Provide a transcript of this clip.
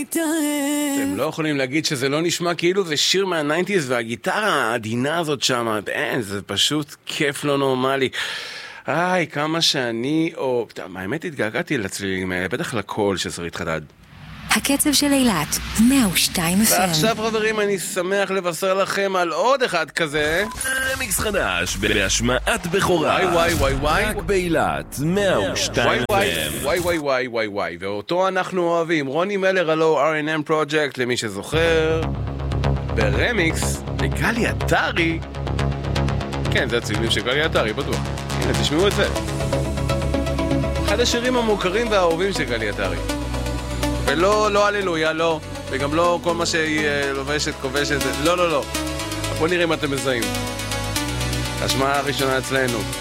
אתם לא יכולים להגיד שזה לא נשמע כאילו זה שיר מה-90s, והגיטרה העדינה הזאת שם, זה פשוט כיף לא נורמלי. כמה שאני, האמת התגעגעתי לצלילים האלה, בטח לקול של שרית חדד. הקצב של אילת, 102 FM. ועכשיו חברים, אני שמח לבשר לכם על עוד אחד כזה. רמיקס חדש בהשמעת בכורה. וואי. רק באילת, 102 FM. וואי. ואותו אנחנו אוהבים. רוני מלר הלו R&M Project, למי שזוכר. ברמיקס, לגלי עטרי. כן, זה הצלילים של גלי עטרי, בטוח. הנה, תשמעו את זה. אחד השירים המוכרים והאהובים של גלי עטרי. ולא הללויה, לא. וגם לא כל מה שהיא לובשת, כובשת. לא. בואו נראה אם אתם מזהים. השמעה הראשונה אצלנו.